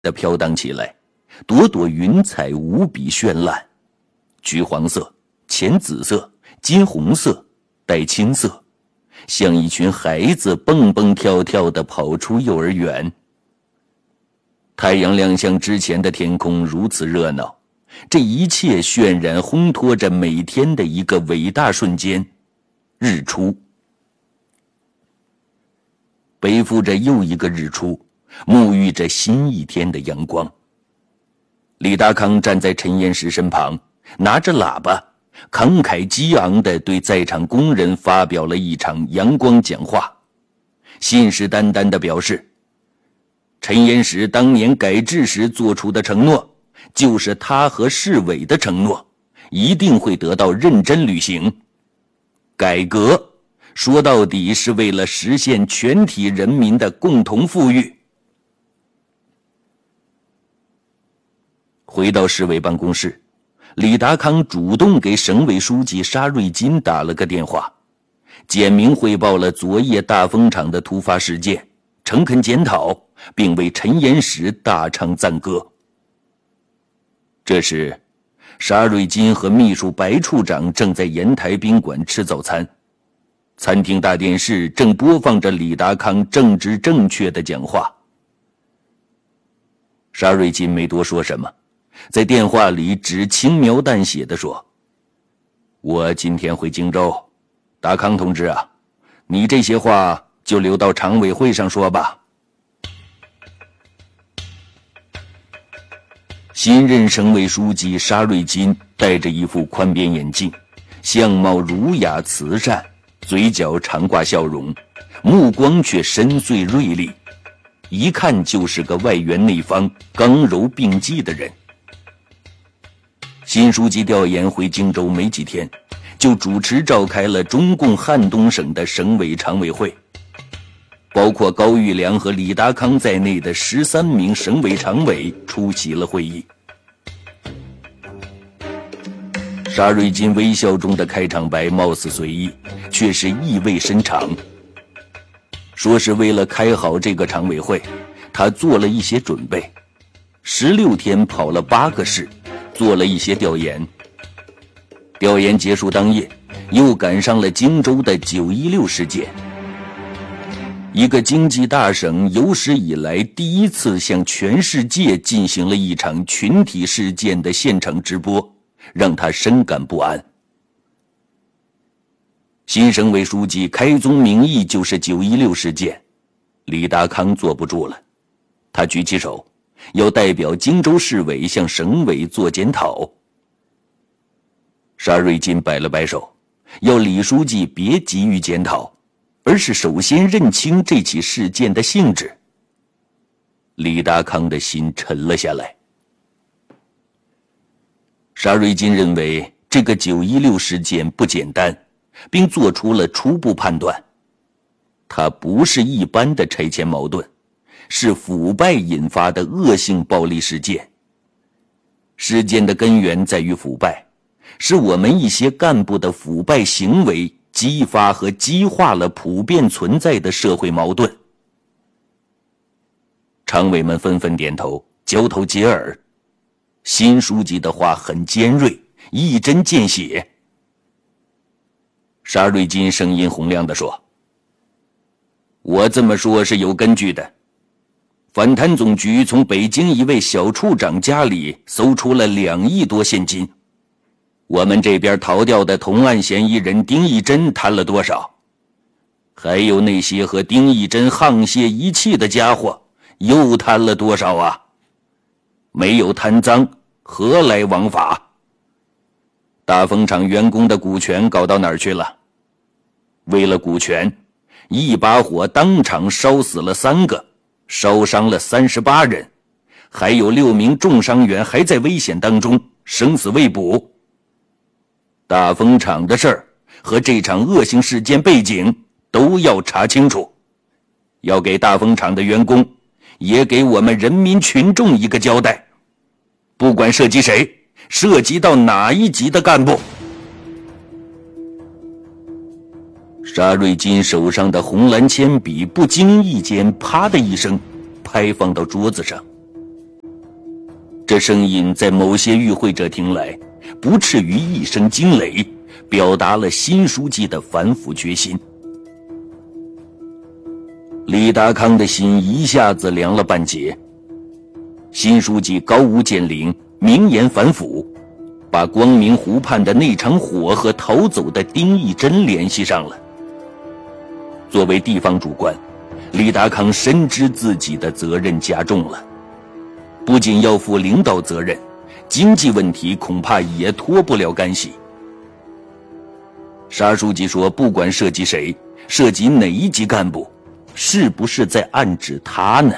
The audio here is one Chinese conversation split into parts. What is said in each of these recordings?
的飘荡起来，朵朵云彩无比绚烂，橘黄色、浅紫色、金红色、带青色，像一群孩子蹦蹦跳跳地跑出幼儿园。太阳亮相之前的天空如此热闹，这一切渲染烘托着每天的一个伟大瞬间——日出。背负着又一个日出，沐浴着新一天的阳光。李达康站在陈岩石身旁，拿着喇叭，慷慨激昂地对在场工人发表了一场阳光讲话，信誓旦旦地表示，陈岩石当年改制时做出的承诺，就是他和市委的承诺，一定会得到认真履行。改革说到底是为了实现全体人民的共同富裕。回到市委办公室，李达康主动给省委书记沙瑞金打了个电话，简明汇报了昨夜大风厂的突发事件，诚恳检讨，并为陈岩石大唱赞歌。这时，沙瑞金和秘书白处长正在烟台宾馆吃早餐，餐厅大电视正播放着李达康政治正确的讲话。沙瑞金没多说什么，在电话里只轻描淡写地说：“我今天回荆州，达康同志啊，你这些话就留到常委会上说吧。”新任省委书记沙瑞金戴着一副宽边眼镜，相貌儒雅慈善，嘴角常挂笑容，目光却深邃锐利，一看就是个外圆内方、刚柔并济的人。新书记调研回荆州没几天，就主持召开了中共汉东省的省委常委会，包括高育良和李达康在内的13名省委常委出席了会议。沙瑞金微笑中的开场白貌似随意，却是意味深长。说是为了开好这个常委会，他做了一些准备，16天跑了8个市，做了一些调研。调研结束当夜，又赶上了荆州的916事件。一个经济大省有史以来第一次向全世界进行了一场群体事件的现场直播，让他深感不安。新省委书记开宗明义就是916事件，李达康坐不住了，他举起手，要代表荆州市委向省委做检讨。沙瑞金摆了摆手，要李书记别急于检讨，而是首先认清这起事件的性质。李达康的心沉了下来。沙瑞金认为这个916事件不简单，并做出了初步判断，它不是一般的拆迁矛盾，是腐败引发的恶性暴力事件。事件的根源在于腐败，是我们一些干部的腐败行为激发和激化了普遍存在的社会矛盾。常委们纷纷点头，交头接耳。新书记的话很尖锐，一针见血。沙瑞金声音洪亮地说：“我这么说是有根据的。反贪总局从北京一位小处长家里搜出了2亿多现金。我们这边逃掉的同案嫌疑人丁义珍贪了多少？还有那些和丁义珍沆瀣一气的家伙又贪了多少啊？没有贪赃，何来枉法？大风厂员工的股权搞到哪儿去了？为了股权，一把火当场烧死了3个，烧伤了38人，还有6名重伤员还在危险当中，生死未卜。大风厂的事儿和这场恶性事件背景都要查清楚，要给大风厂的员工，也给我们人民群众一个交代。不管涉及谁，涉及到哪一级的干部。沙瑞金手上的红蓝铅笔不经意间啪的一声拍放到桌子上， 这声音在某些与会者听来，不啻于一声惊雷，表达了新书记的反腐决心。李达康的心一下子凉了半截。新书记高屋建瓴，明言反腐，把光明湖畔的那场火和逃走的丁义珍联系上了。作为地方主官，李达康深知自己的责任加重了，不仅要负领导责任，经济问题恐怕也脱不了干系。沙书记说，不管涉及谁，涉及哪一级干部，是不是在暗指他呢？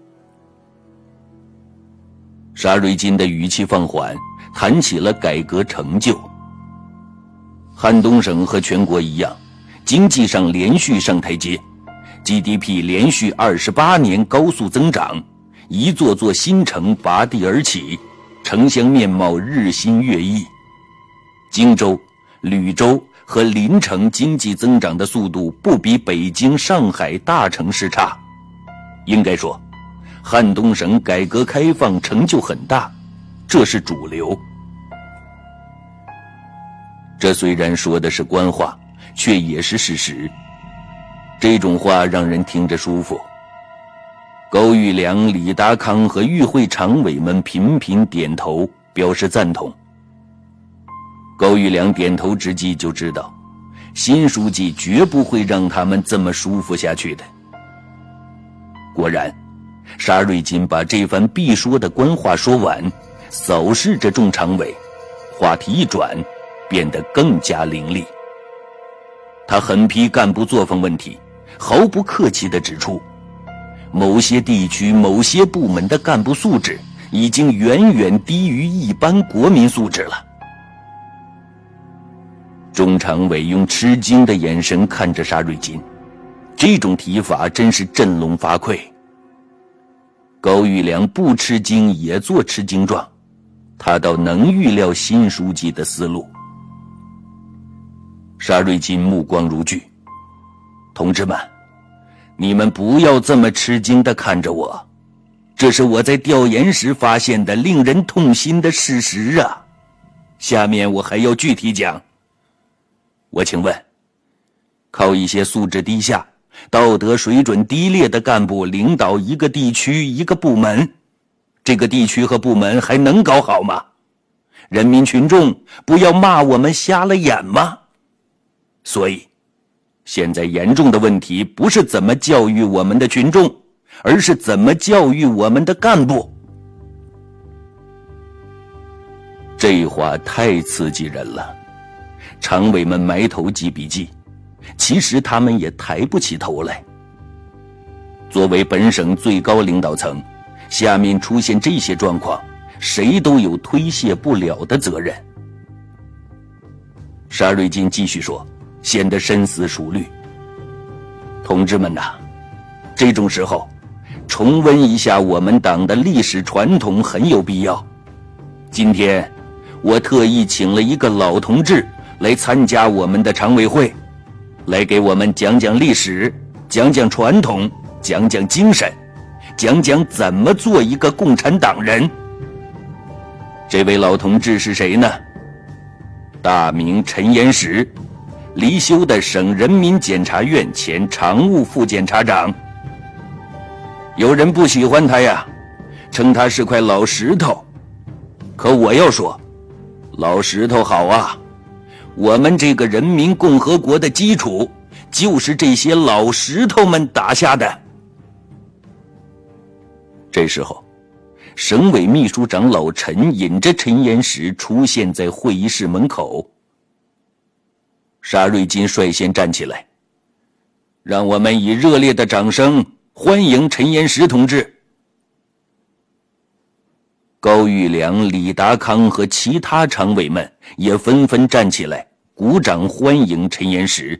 沙瑞金的语气放缓，谈起了改革成就。汉东省和全国一样，经济上连续上台阶， GDP 连续28年高速增长，一座座新城拔地而起，城乡面貌日新月异。荆州、吕州和临城经济增长的速度不比北京、上海大城市差。应该说，汉东省改革开放成就很大，这是主流。这虽然说的是官话，却也是事实。这种话让人听着舒服。高育良、李达康和与会常委们频频点头，表示赞同。高育良点头之际就知道，新书记绝不会让他们这么舒服下去的。果然，沙瑞金把这番必说的官话说完，扫视着众常委，话题一转，变得更加凌厉。他狠批干部作风问题，毫不客气地指出，某些地区、某些部门的干部素质已经远远低于一般国民素质了。众常委用吃惊的眼神看着沙瑞金，这种提法真是振聋发聩。高育良不吃惊也做吃惊状，他倒能预料新书记的思路。沙瑞金目光如炬，同志们，你们不要这么吃惊地看着我，这是我在调研时发现的令人痛心的事实啊。下面我还要具体讲。我请问，靠一些素质低下、道德水准低劣的干部领导一个地区、一个部门，这个地区和部门还能搞好吗？人民群众不要骂我们瞎了眼吗？所以，现在严重的问题不是怎么教育我们的群众，而是怎么教育我们的干部。这话太刺激人了，常委们埋头记笔记，其实他们也抬不起头来。作为本省最高领导层，下面出现这些状况，谁都有推卸不了的责任。沙瑞金继续说，显得深思熟虑。同志们呐，这种时候重温一下我们党的历史传统很有必要。今天我特意请了一个老同志来参加我们的常委会，来给我们讲讲历史，讲讲传统，讲讲精神，讲讲怎么做一个共产党人。这位老同志是谁呢？大名陈岩石，离休的省人民检察院前常务副检察长。有人不喜欢他呀，称他是块老石头。可我要说，老石头好啊，我们这个人民共和国的基础就是这些老石头们打下的。这时候，省委秘书长老陈引着陈岩石出现在会议室门口。沙瑞金率先站起来，让我们以热烈的掌声欢迎陈岩石同志。高育良、李达康和其他常委们也纷纷站起来鼓掌欢迎陈岩石。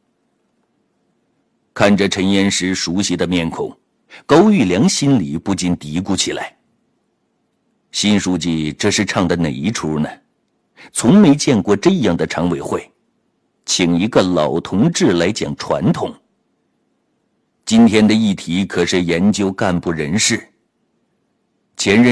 看着陈岩石熟悉的面孔，高育良心里不禁嘀咕起来，新书记这是唱的哪一出呢？从没见过这样的常委会，请一个老同志来讲传统。今天的议题可是研究干部人事，前任